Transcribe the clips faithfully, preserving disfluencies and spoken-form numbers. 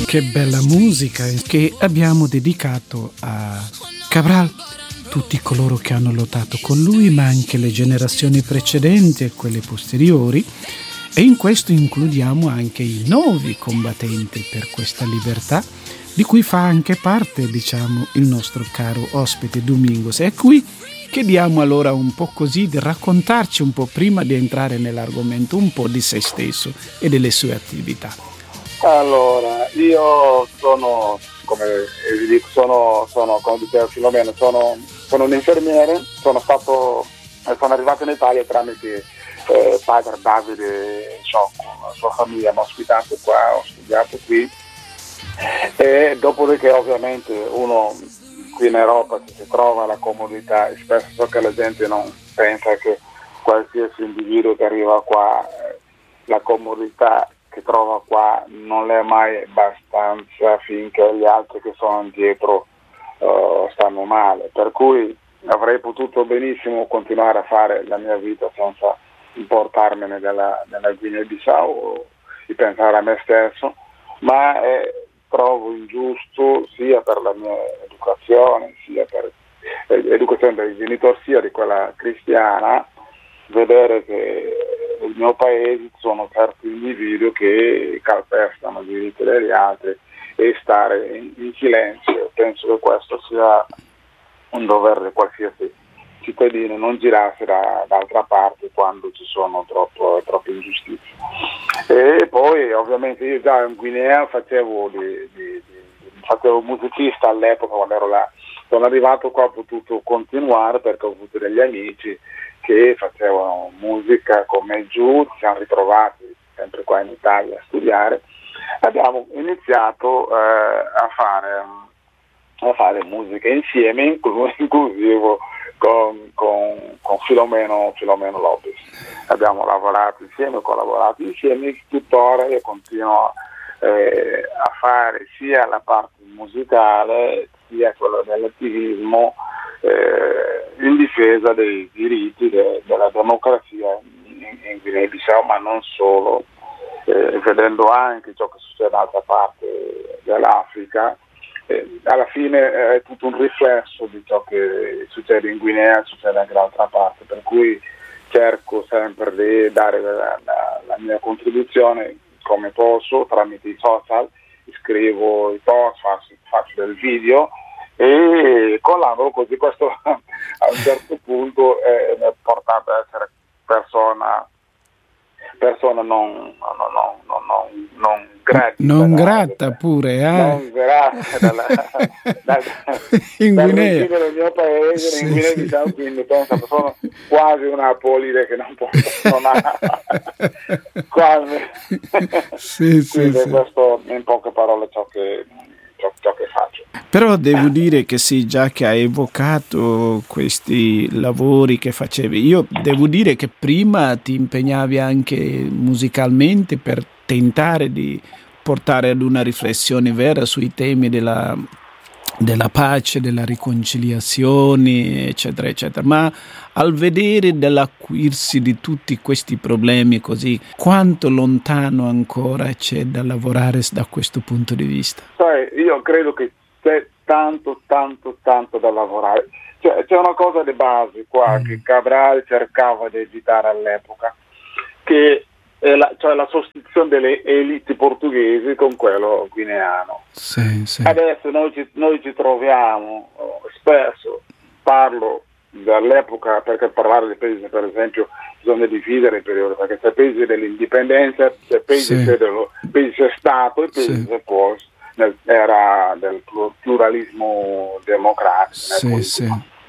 Che bella musica che abbiamo dedicato a Cabral, tutti coloro che hanno lottato con lui, ma anche le generazioni precedenti e quelle posteriori, e in questo includiamo anche i nuovi combattenti per questa libertà, di cui fa anche parte, diciamo, il nostro caro ospite Domingos. E qui chiediamo allora un po' così di raccontarci un po', prima di entrare nell'argomento, un po' di se stesso e delle sue attività. Allora, io sono, come vi dico, sono, sono come diceva Filomeno, sono, sono un infermiere, sono stato, sono arrivato in Italia tramite eh, padre Davide Sciocco, la sua famiglia mi ha ospitato qua, ho studiato qui, e dopodiché ovviamente uno qui in Europa si trova la comodità, e spesso so che la gente non pensa che qualsiasi individuo che arriva qua, eh, la comodità che trova qua non è mai abbastanza finché gli altri che sono dietro uh, stanno male, per cui avrei potuto benissimo continuare a fare la mia vita senza importarmene della, della Guinea-Bissau o di pensare a me stesso, ma eh, trovo ingiusto sia per la mia educazione, sia per eh, l'educazione dei genitori, sia di quella cristiana, vedere che nel mio paese ci sono certi individui che calpestano i diritti degli altri e stare in, in silenzio. Penso che questo sia un dovere di qualsiasi cittadino, non girarsi da, d'altra parte quando ci sono troppo, troppe ingiustizie. E poi ovviamente io già in Guinea facevo, di, di, di, facevo musicista all'epoca quando ero là. Sono arrivato qua, ho potuto continuare perché ho avuto degli amici che facevano musica con me giù, ci siamo ritrovati sempre qua in Italia a studiare, abbiamo iniziato eh, a fare a fare musica insieme, inclusivo con, con, con Filomeno, Filomeno Lopez. Abbiamo lavorato insieme, collaborato insieme, tuttora io continuo eh, a fare sia la parte musicale sia quella dell'attivismo Eh, in difesa dei diritti de, della democrazia in, in Guinea-Bissau, ma non solo, eh, vedendo anche ciò che succede dall'altra parte dell'Africa. Eh, alla fine eh, è tutto un riflesso di ciò che succede in Guinea, succede anche dall'altra parte, per cui cerco sempre di dare la, la, la mia contribuzione come posso tramite i social, scrivo i post, faccio, faccio del video e collaboro così. Questo a un certo punto eh, mi ha portato ad essere persona persona non non non non non, non grata non grata pure eh? non grata dalla, dal, in dal Guinea del mio paese, sì, in Guinea sì. Diciamo, quindi penso sono quasi una polide che non posso non ha quasi sì, sì, quindi sì. Questo in poche parole ciò che ciò, ciò che faccio. Però devo dire che sì, già che hai evocato questi lavori che facevi, io devo dire che prima ti impegnavi anche musicalmente per tentare di portare ad una riflessione vera sui temi della, della pace, della riconciliazione, eccetera, eccetera. Ma al vedere dell'acuirsi di tutti questi problemi così, quanto lontano ancora c'è da lavorare da questo punto di vista? Sai, io credo che c'è tanto, tanto, tanto da lavorare. Cioè, c'è una cosa di base qua mm. che Cabral cercava di evitare all'epoca, che è la, cioè la sostituzione delle elite portoghesi con quello guineano. Sì, sì. Adesso noi ci, noi ci troviamo, oh, spesso parlo dall'epoca, perché parlare dei paesi, per esempio, bisogna dividere i periodi, perché c'è paesi dell'indipendenza, c'è paesi sì. dello paese stato e paesi sì. poi era del pluralismo democratico. Sì, sì.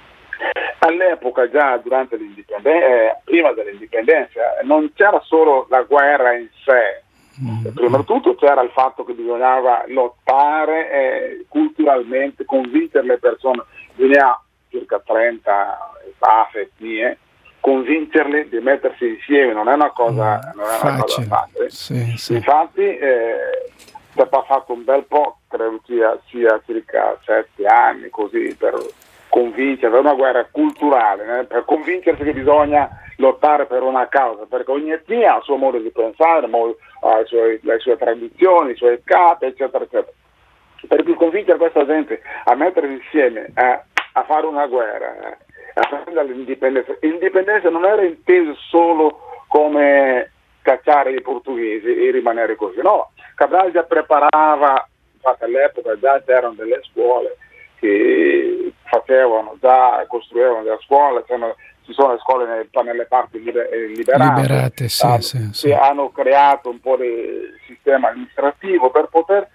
All'epoca, già durante l'indipendenza, eh, prima dell'indipendenza, non c'era solo la guerra in sé. Mm. Prima di tutto c'era il fatto che bisognava lottare eh, culturalmente, convincere le persone. Bisognava circa trenta etnie, convincerle di mettersi insieme, non è una cosa, mm. non è una cosa facile. Sì, sì. Infatti eh, è passato un bel po', credo sia, sia circa sette anni così per convincere, per una guerra culturale, eh, per convincersi che bisogna lottare per una causa, perché ogni etnia ha il suo modo di pensare, modo, ha i suoi, le sue tradizioni, i suoi capi, eccetera, eccetera. Per cui convincere questa gente a mettere insieme, eh, a fare una guerra, eh, a prendere l'indipendenza. L'indipendenza non era inteso solo come cacciare i portoghesi e rimanere così, no. Cabral già preparava, infatti all'epoca già c'erano delle scuole che facevano già, costruivano delle scuole, c'erano, ci sono le scuole nelle, nelle parti liber, liberate, liberate sì, hanno, sì, sì. hanno creato un po' di sistema amministrativo per poter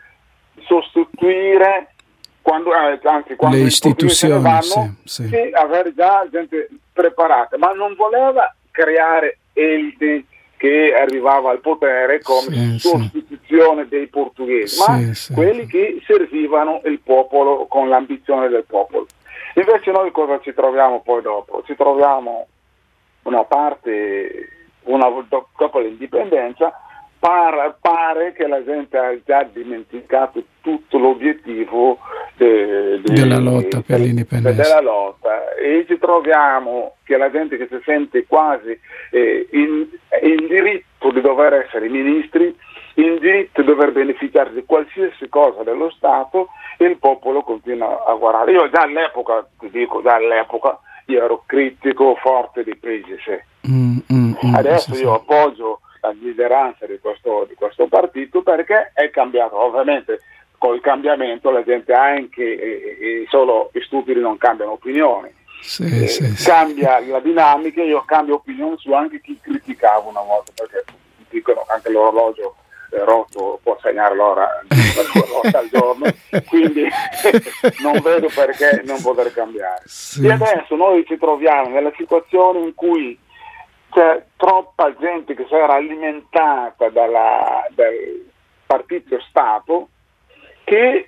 sostituire quando, eh, anzi, quando le i istituzioni, vanno, sì, sì. sì, avere già gente preparata, ma non voleva creare elite che arrivava al potere come sì, sostituzione sì. dei portoghesi, sì, ma sì, quelli sì. che servivano il popolo con l'ambizione del popolo. Invece noi cosa ci troviamo poi dopo? Ci troviamo una parte, una, dopo l'indipendenza, Pare, pare che la gente ha già dimenticato tutto l'obiettivo de, de, della lotta per de, l'indipendenza. Della lotta, e ci troviamo che la gente che si sente quasi eh, in, in diritto di dover essere ministri, in diritto di dover beneficiare di qualsiasi cosa dello Stato, e il popolo continua a guardare. Io già all'epoca, ti dico, già all'epoca io ero critico forte di P G C. Mm, mm, mm, Adesso sì, io sì. appoggio la lideranza di questo, di questo partito, perché è cambiato. Ovviamente col cambiamento la gente anche e, e solo gli stupidi non cambiano opinioni, sì, eh, sì, cambia sì. la dinamica. Io cambio opinione su anche chi criticava una volta, perché dicono anche l'orologio eh, rotto può segnare l'ora, l'ora al giorno, quindi non vedo perché non poter cambiare. Sì, e adesso sì. noi ci troviamo nella situazione in cui c'è troppa gente che si era alimentata dalla, dal partito Stato, che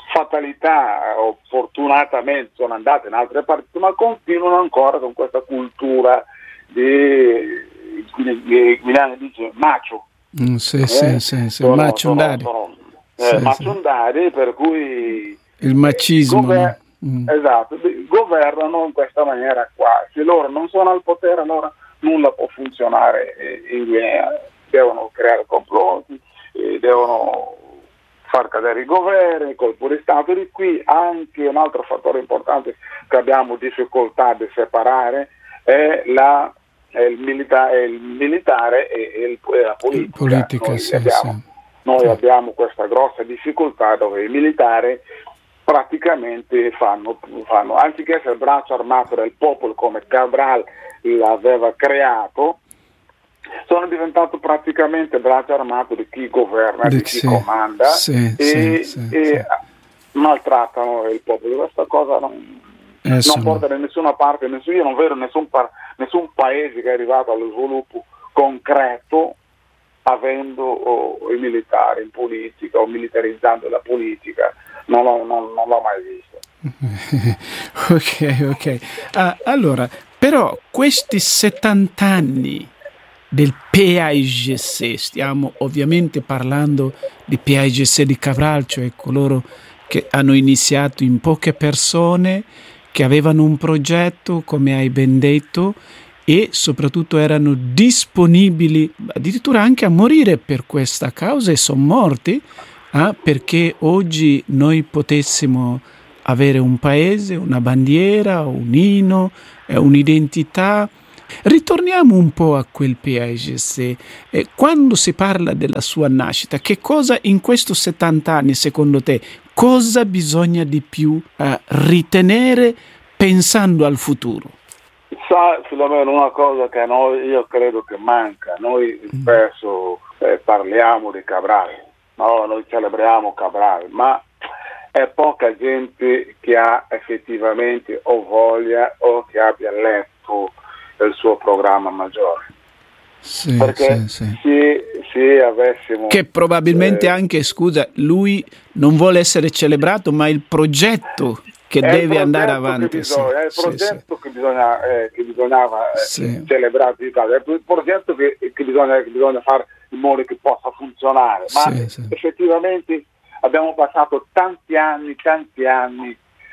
fatalità o fortunatamente sono andate in altre parti, ma continuano ancora con questa cultura di, di Guigliano dice macho. Mm, sì, eh? sì, sì, sì. Maciondari. Eh, sì, maciondari, sì. Per cui il macismo. Gover- no? mm. Esatto, governano in questa maniera qua. Se loro non sono al potere, allora nulla può funzionare in Guinea, devono creare complotti, devono far cadere i governi, colpo di Stato. Di qui anche un altro fattore importante che abbiamo difficoltà di separare è, la, è, il, milita- è il militare e, e, il, e la politica. politica noi sì, abbiamo, sì. noi sì. abbiamo questa grossa difficoltà dove i militari praticamente fanno, fanno anziché essere il braccio armato del popolo come Cabral l'aveva creato, sono diventato praticamente braccio armato di chi governa, di, di chi sì, comanda sì, e, sì, e sì. maltrattano il popolo. Questa cosa non, eh, non porta da nessuna parte, nessun, io non vedo nessun, par, nessun paese che è arrivato allo sviluppo concreto avendo oh, i militari in politica o militarizzando la politica. Non, non, non, non l'ho mai visto. ok, ok. Uh, allora, però questi settanta anni del P A I G C, stiamo ovviamente parlando di P A I G C di Cabral, cioè coloro che hanno iniziato in poche persone, che avevano un progetto, come hai ben detto, e soprattutto erano disponibili addirittura anche a morire per questa causa, e sono morti, eh, perché oggi noi potessimo avere un paese, una bandiera, un inno, eh, un'identità. Ritorniamo un po' a quel P A I G C. Eh, quando si parla della sua nascita, che cosa in questi settanta anni, secondo te, cosa bisogna di più eh, ritenere pensando al futuro? Sa, Filomeno, una cosa che noi, io credo che manca, noi spesso eh, parliamo di Cabral, no? Noi celebriamo Cabral, ma è poca gente che ha effettivamente o voglia o che abbia letto il suo programma maggiore. Sì, perché sì, sì. Se, se avessimo che probabilmente eh, anche, scusa, lui non vuole essere celebrato, ma il progetto che deve andare avanti. Bisogna, sì, è il sì, progetto sì. che, bisogna, eh, che bisognava eh, sì. celebrare di caso, è il progetto che, che, bisogna, che bisogna fare in modo che possa funzionare, ma sì, sì. effettivamente abbiamo passato tanti anni, tanti anni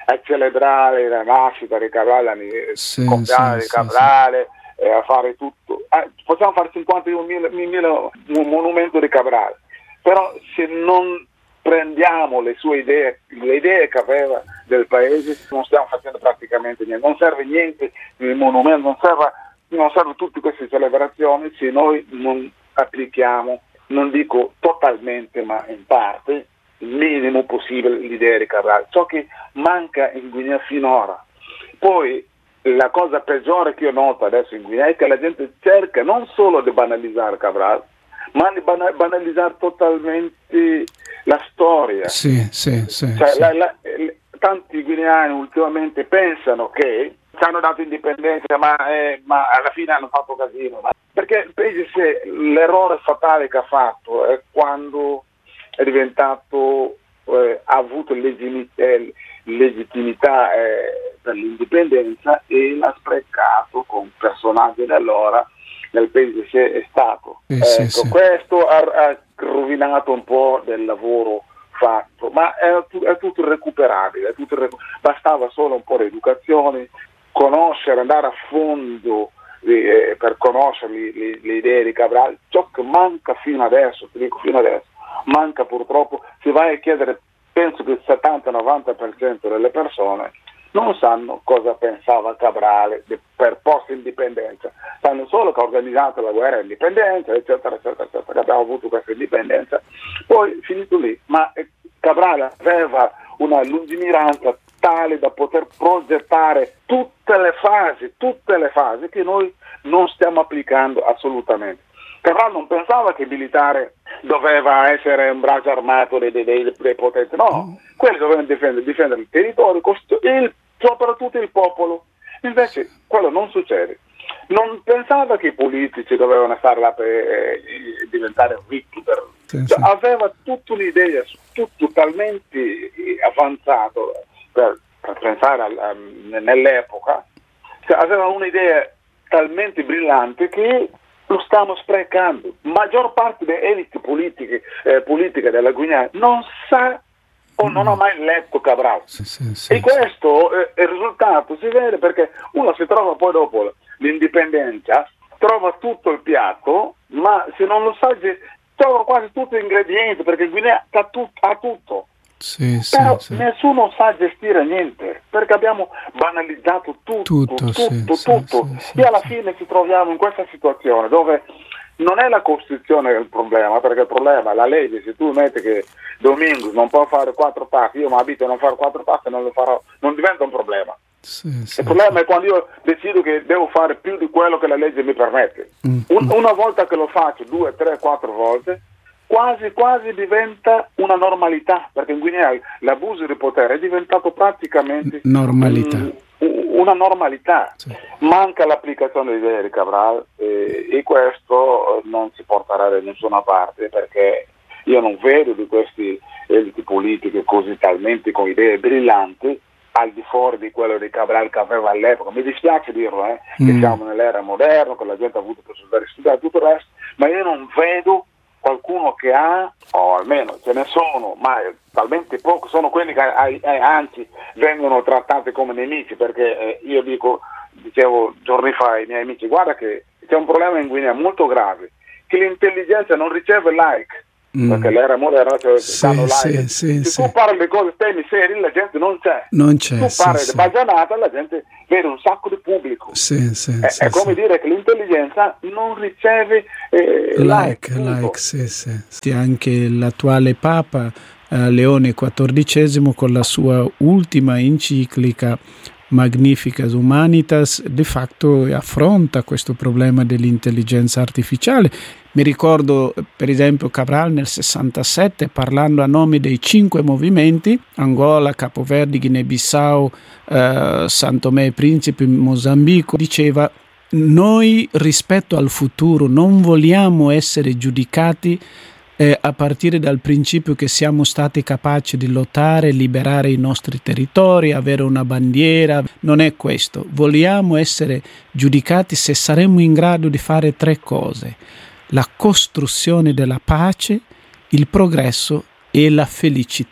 a celebrare la nascita di Cabral, il sì, compleanno sì, di Cabral, sì, sì. a fare tutto. Eh, possiamo fare cinquantamila monumenti di Cabral, però se non prendiamo le sue idee, le idee che aveva del paese, non stiamo facendo praticamente niente, non serve niente il monumento, non serve, non serve tutte queste celebrazioni se noi non applichiamo, non dico totalmente ma in parte, il minimo possibile l'idea di Cabral, ciò che manca in Guinea finora. Poi la cosa peggiore che io noto adesso in Guinea è che la gente cerca non solo di banalizzare Cabral, ma di banalizzare totalmente la storia. Sì, sì, sì, cioè, sì. La, la, tanti guineani ultimamente pensano che ci hanno dato indipendenza, ma, eh, ma alla fine hanno fatto casino. Ma, perché pensi se l'errore fatale che ha fatto è quando è diventato, eh, ha avuto legitimi, eh, legittimità eh, per l'indipendenza e l'ha sprecato con personaggi dell'ora nel paese se è stato. Sì, ecco, sì, sì. Questo ha, ha rovinato un po' del lavoro fatto, ma è, è tutto recuperabile, è tutto recu- bastava solo un po' di educazione, conoscere, andare a fondo eh, per conoscere le, le, le idee di Cabral. Ciò che manca fino adesso, ti dico fino adesso, manca purtroppo, se vai a chiedere, penso che il settanta novanta per cento delle persone non sanno cosa pensava Cabral per post-indipendenza, sanno solo che ha organizzato la guerra indipendenza, eccetera, eccetera, eccetera, che abbiamo avuto questa indipendenza, poi finito lì. Ma Cabral aveva una lungimiranza tale da poter progettare tutte le fasi, tutte le fasi che noi non stiamo applicando assolutamente. Cabral non pensava che il militare doveva essere un braccio armato dei, dei, dei, dei potenti, no, quelli dovevano difendere, difendere il territorio, il, soprattutto il popolo. Invece quello non succede. Non pensava che i politici dovevano stare là per eh, diventare ricchi, per, sì, cioè, sì. aveva tutta un'idea su tutto talmente avanzato per, per pensare al, a, nell'epoca, cioè, aveva un'idea talmente brillante che lo stiamo sprecando. Maggior parte delle elite politiche, eh, politiche della Guinea non sa o non ha mai letto Cabral. Sì, sì, sì, e questo sì. eh, il risultato si vede perché uno si trova poi dopo l'indipendenza, trova tutto il piatto, ma se non lo sa trova quasi tutti gli ingredienti, perché il Guinea ha, tut- ha tutto. Sì, Però sì, sì. nessuno sa gestire niente, perché abbiamo banalizzato tutto, tutto, tutto, sì, tutto. Sì, sì, e alla sì. fine ci troviamo in questa situazione dove non è la Costituzione il problema, perché il problema è la legge. Se tu metti che Domingos non può fare quattro passi, io mi abito a non fare quattro passi, non lo farò, non diventa un problema. Sì, sì, il problema sì. è quando io decido che devo fare più di quello che la legge mi permette. Mm, Un, mm. Una volta che lo faccio, due, tre, quattro volte, quasi quasi diventa una normalità, perché in Guinea l'abuso di potere è diventato praticamente normalità. Un, una normalità. Sì. Manca l'applicazione di idee di Cabral eh, e questo non si porterà da nessuna parte, perché io non vedo di questi eliti politiche così talmente con idee brillanti al di fuori di quello di Cabral che aveva all'epoca. Mi dispiace dirlo, eh, mm. che siamo nell'era moderna, che la gente ha avuto possibilità di studiare tutto il resto, ma io non vedo qualcuno che ha, o almeno ce ne sono, ma talmente poco, sono quelli che eh, anzi vengono trattati come nemici, perché eh, io dico, dicevo giorni fa ai miei amici, guarda che c'è un problema in Guinea molto grave, che l'intelligenza non riceve like, mm. perché l'era moderna cioè, sì, like. Sì, sì, se sì. tu parli di cose temi seri, la gente non c'è, non c'è tu sì, parli sì. di bagianata, la gente vede un sacco di pubblico. Sì, sì, è, sì, è come sì. dire che l'intelligenza non riceve eh, like, like, like sì, sì. Sì, anche l'attuale Papa eh, Leone quattordicesimo con la sua ultima enciclica Magnificas Humanitas di fatto affronta questo problema dell'intelligenza artificiale. Mi ricordo per esempio Cabral nel sessantasette parlando a nome dei cinque movimenti, Angola, Capoverde, Guinea-Bissau, eh, San Tomé e Principe, Mozambico, diceva: noi rispetto al futuro non vogliamo essere giudicati eh, a partire dal principio che siamo stati capaci di lottare, liberare i nostri territori, avere una bandiera. Non è questo. Vogliamo essere giudicati se saremo in grado di fare tre cose: la costruzione della pace, il progresso e la felicità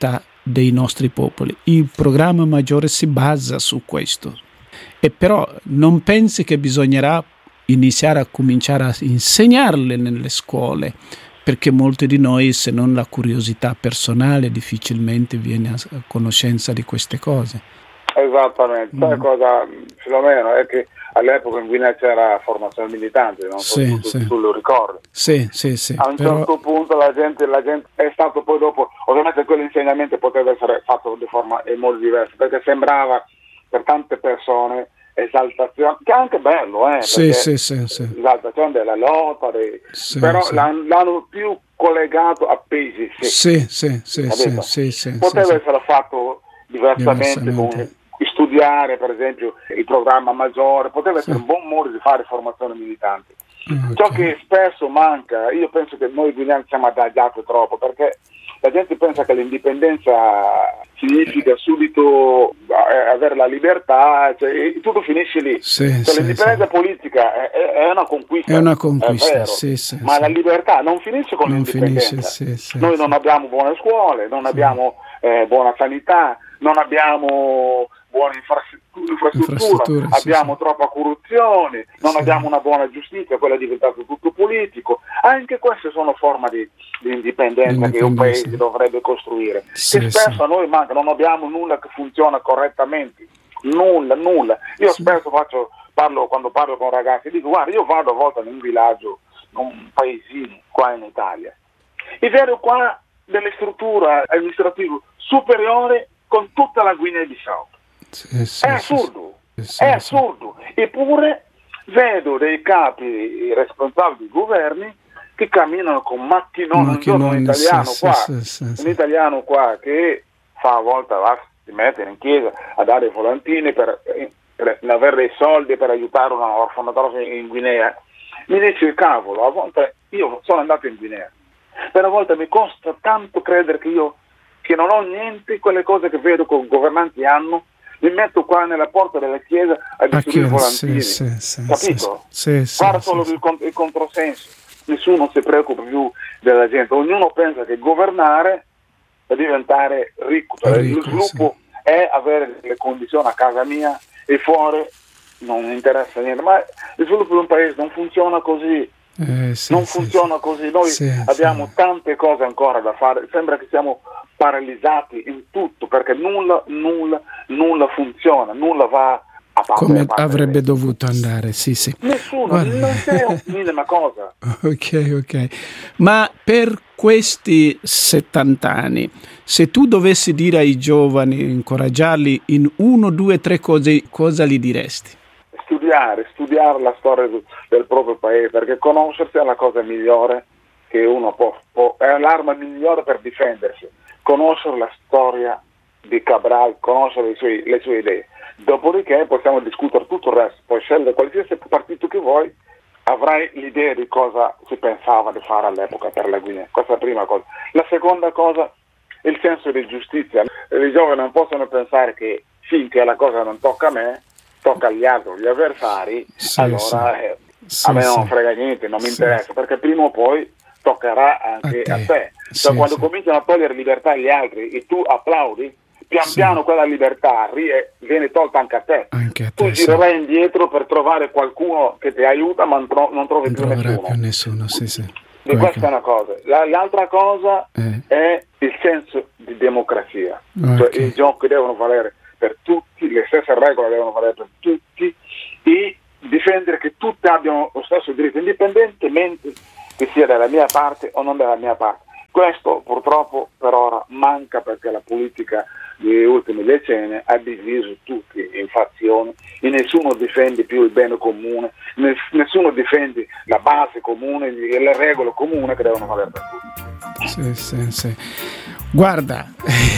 dei nostri popoli. Il programma maggiore si basa su questo. E però non pensi che bisognerà iniziare a cominciare a insegnarle nelle scuole, perché molti di noi, se non la curiosità personale, difficilmente viene a conoscenza di queste cose. Esattamente, sai mm. cosa, Filomeno, è che all'epoca in Guinea c'era formazione militante, non so sì, se sì. tu lo ricordi. Sì, sì, sì. A un però... certo punto la gente, la gente è stato poi dopo, ovviamente quell'insegnamento poteva essere fatto di forma molto diversa, perché sembrava per tante persone esaltazione, che è anche bello, eh, sì, sì, sì, sì. esaltazione della lotta, dei, sì, però sì. L'hanno, l'hanno più collegato a pesi sì, sì, sì, sì, sì, sì, sì, poteva sì, essere fatto diversamente, diversamente. Con studiare per esempio il programma maggiore, poteva essere sì. un buon modo di fare formazione militante. Okay. Ciò che spesso manca, io penso che noi guineani siamo adagiati troppo, perché la gente pensa che l'indipendenza significa subito avere la libertà, cioè, tutto finisce lì. Sì, cioè, sì, l'indipendenza sì. politica è, è una conquista, è una conquista, è vero, sì, sì, ma sì. la libertà non finisce con non l'indipendenza. Finisce, sì, sì, noi sì. non abbiamo buone scuole, non sì. abbiamo eh, buona sanità, non abbiamo buona infrastruttura, infrastruttura abbiamo sì, troppa corruzione, non sì. abbiamo una buona giustizia, quella è diventata tutto politico. Anche queste sono forme di, di indipendenza che un paese dovrebbe costruire, sì, che spesso sì. a noi manca, non abbiamo nulla che funziona correttamente, nulla, nulla. Io sì. spesso faccio, parlo, quando parlo con ragazzi, dico guarda, io vado a volte in un villaggio, in un paesino qua in Italia, e vedo qua delle strutture amministrative superiori con tutta la Guinea-Bissau. Sì, sì, è assurdo, sì, sì, è sì. assurdo. Eppure vedo dei capi responsabili di governi che camminano con macchinoni, un giorno un italiano sì, qua, sì, sì, un sì. italiano qua che fa a volte va, si mette in chiesa a dare volantini per, per avere dei soldi per aiutare una orfanotrofia in Guinea. Mi dice cavolo, a volte io sono andato in Guinea, per a volte mi costa tanto credere che io che non ho niente, quelle cose che vedo che i governanti hanno, mi metto qua nella porta della chiesa a distribuire i volantini, sì, sì, capito? Sì, sì, Guarda sì, solo sì. Il, cont- il controsenso, nessuno si preoccupa più della gente, ognuno pensa che governare è diventare ricco, cioè ricco lo sviluppo sì. è avere le condizioni a casa mia e fuori non mi interessa niente, ma il sviluppo di un paese non funziona così. Eh, sì, non sì, funziona sì. cose, noi sì, abbiamo sì. tante cose ancora da fare, sembra che siamo paralizzati in tutto perché nulla, nulla, nulla funziona, nulla va a parte come a parte avrebbe dovuto andare, sì, sì. Nessuno, Guarda. non c'è un minima cosa. Ok, ok. Ma per questi settanta anni, se tu dovessi dire ai giovani, incoraggiarli in uno, due, tre cose, cosa gli diresti? Studiare, studiare la storia del proprio paese, perché conoscersi è la cosa migliore che uno può, può è l'arma migliore per difendersi. Conoscere la storia di Cabral, conoscere i suoi, le sue idee. Dopodiché possiamo discutere tutto il resto, puoi scegliere qualsiasi partito che vuoi, avrai l'idea di cosa si pensava di fare all'epoca per la Guinea. Questa è la prima cosa. La seconda cosa è il senso di giustizia. I giovani non possono pensare che finché la cosa non tocca a me, tocca agli altri, agli avversari, sì, allora sì. Eh, sì, a me non sì. frega niente, non mi sì. interessa, perché prima o poi toccherà anche a te. A te. Cioè, sì, quando sì. cominciano a togliere libertà agli altri e tu applaudi, pian sì. piano quella libertà viene tolta anche a te. Anche a te tu sì. girerai indietro per trovare qualcuno che ti aiuta, ma non, tro- non trovi non più nessuno. più nessuno, sì, sì. E questa è una cosa. La, l'altra cosa eh. è il senso di democrazia. Okay. Cioè, i giochi devono valere per tutti, le stesse regole devono valere per tutti e difendere che tutti abbiano lo stesso diritto, indipendentemente che sia dalla mia parte o non dalla mia parte. Questo purtroppo per ora manca perché la politica degli ultimi decenni ha diviso tutti in fazioni e nessuno difende più il bene comune, nessuno difende la base comune e le regole comuni che devono valere per tutti. Sì, sì, sì. Guarda,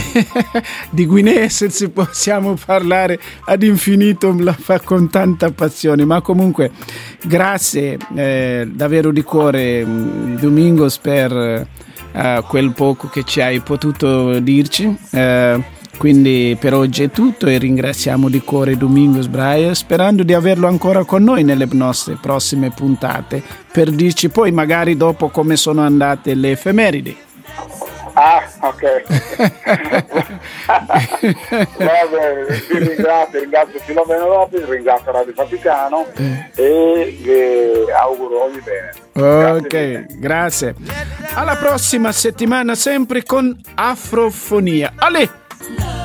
di Guinea se possiamo parlare ad infinito, la fa con tanta passione, ma comunque grazie eh, davvero di cuore Domingos per uh, quel poco che ci hai potuto dirci. Uh, quindi per oggi è tutto e ringraziamo di cuore Domingos Braia, sperando di averlo ancora con noi nelle nostre prossime puntate per dirci poi magari dopo come sono andate le effemeridi. Ah, Ok. Va bene, ti ringrazio, ringrazio Filomeno Lopez, ringrazio Radio Vaticano e vi auguro ogni bene. Ok, Grazie, grazie. Alla prossima settimana sempre con Afrofonia. Ale!